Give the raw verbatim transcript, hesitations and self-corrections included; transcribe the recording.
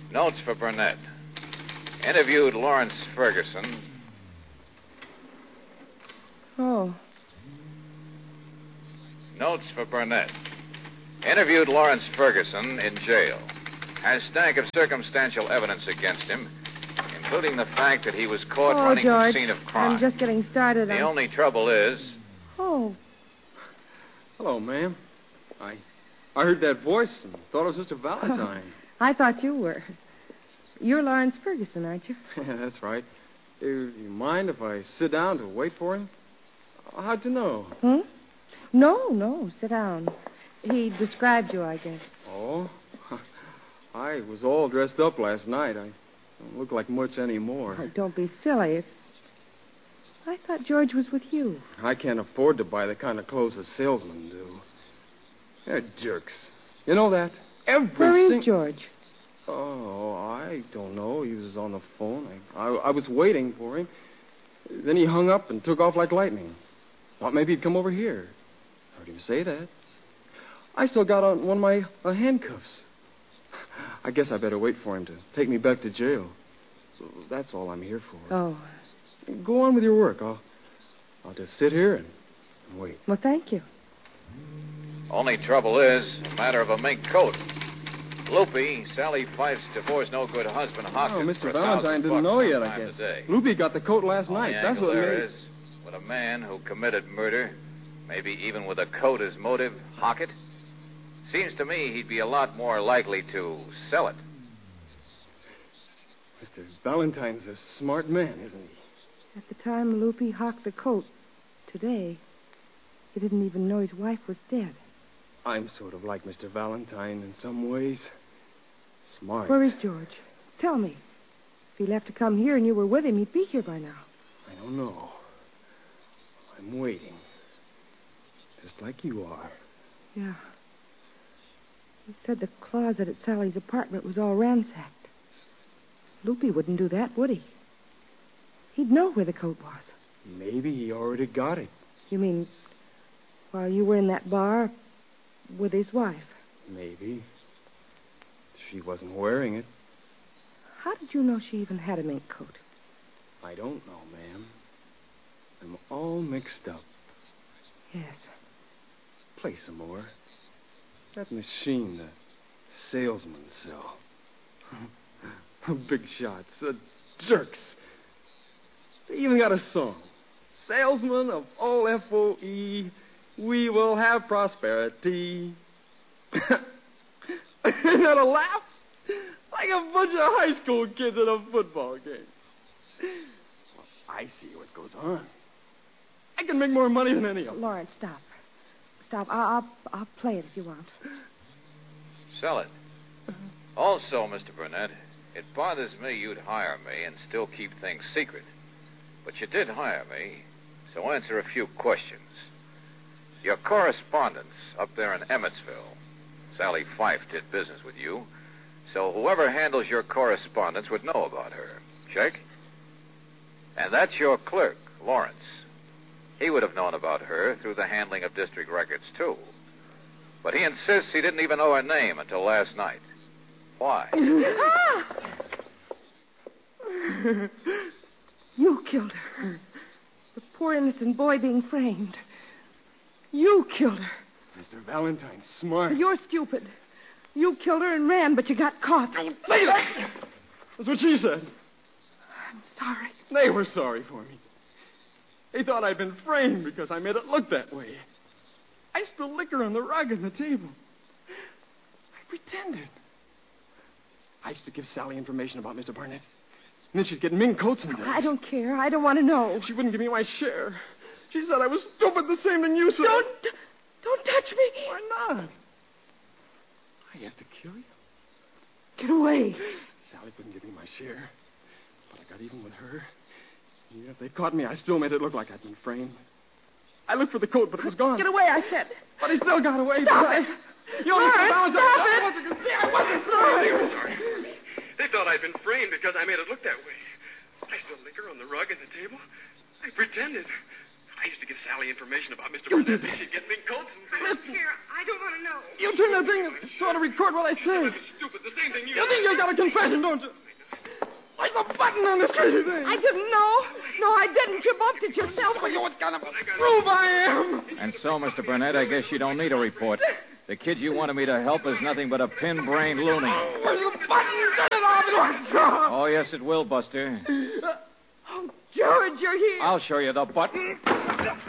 Notes for Burnett. Interviewed Lawrence Ferguson. Oh. Notes for Burnett. Interviewed Lawrence Ferguson in jail. Has stack of circumstantial evidence against him, including the fact that he was caught oh, running George, the scene of crime. I'm just getting started. The I'm... only trouble is... Oh. Hello, ma'am. I I heard that voice and thought it was Mister Valentine. I thought you were. You're Lawrence Ferguson, aren't you? Yeah, that's right. Do you mind if I sit down to wait for him? How'd you know? Hmm? No, no. Sit down. He described you, I guess. Oh? I was all dressed up last night. I don't look like much anymore. Oh, don't be silly. It's... I thought George was with you. I can't afford to buy the kind of clothes a salesmen do. They're jerks. You know that? Every Where is sing- George? Oh, I don't know. He was on the phone. I, I, I was waiting for him. Then he hung up and took off like lightning. Thought maybe he'd come over here. Heard him say that. I still got on one of my uh, handcuffs. I guess I better wait for him to take me back to jail. So that's all I'm here for. Oh. Go on with your work. I'll, I'll just sit here and, and wait. Well, thank you. Only trouble is a matter of a mink coat. Loopy, Sally Fife's divorced no-good husband, hocked Oh, him Mister for a Valentine thousand didn't bucks know yet, I sometime guess. today. Loopy got the coat last Only night. That's angle what there made... is, with a man who committed murder, maybe even with a coat as motive, hock it, seems to me he'd be a lot more likely to sell it. Mister Valentine's a smart man, isn't he? At the time Loopy hocked the coat, today, he didn't even know his wife was dead. I'm sort of like Mister Valentine in some ways. Smart. Where is George? Tell me. If he left to come here and you were with him, he'd be here by now. I don't know. I'm waiting. Just like you are. Yeah. He said the closet at Sally's apartment was all ransacked. Loopy wouldn't do that, would he? He'd know where the coat was. Maybe he already got it. You mean while you were in that bar with his wife? Maybe. She wasn't wearing it. How did you know she even had a mink coat? I don't know, ma'am. I'm all mixed up. Yes. Play some more. That machine the salesmen sell. Big shots. The jerks. They even got a song. Salesman of all F O E, we will have prosperity. Isn't that a laugh? Like a bunch of high school kids at a football game. Well, I see what goes on. I can make more money than any of them. Lawrence, stop. Stop. I'll, I'll, I'll play it if you want. Sell it. Also, Mister Burnett, it bothers me you'd hire me and still keep things secret. But you did hire me, so answer a few questions. Your correspondence up there in Emmetsville, Sally Fife did business with you, so whoever handles your correspondence would know about her. Check? And that's your clerk, Lawrence. He would have known about her through the handling of district records, too. But he insists he didn't even know her name until last night. Why? You killed her. The poor innocent boy being framed. You killed her. Mister Valentine's smart. You're stupid. You killed her and ran, but you got caught. Don't say that! That's what she said. I'm sorry. They were sorry for me. They thought I'd been framed because I made it look that way. I spilled liquor on the rug and the table. I pretended. I used to give Sally information about Mister Barnett. And then she'd get mink coats and things. I don't care. I don't want to know. She wouldn't give me my share. She said I was stupid, the same thing you said. Don't, don't touch me. Why not? I have to kill you. Get away. Sally couldn't give me my share. But I got even with her. Even if they caught me, I still made it look like I'd been framed. I looked for the coat, but it was gone. Get away, I said. But he still got away. Stop I... it. You only Lawrence, balance stop I it. wasn't gonna say I wasn't sorry. They were sorry for me. They thought I'd been framed because I made it look that way. I spilled liquor on the rug and the table. I pretended. I used to give Sally information about Mister You Burnett. did that? She'd get me coats and things. Look here, I don't want to know. You turn that thing and sort of record what I say. That's stupid. The same thing you You think you got a confession, don't you? Where's the button on this crazy thing? I didn't know. No, I didn't. You bumped it yourself. Well, you what kind of a proof I am? And so, Mister Burnett, I guess you don't need a report. The kid you wanted me to help is nothing but a pin-brained loony. Where's the button? Turn it off at once. Oh, yes, it will, Buster. Oh, George, you're here. I'll show you the button.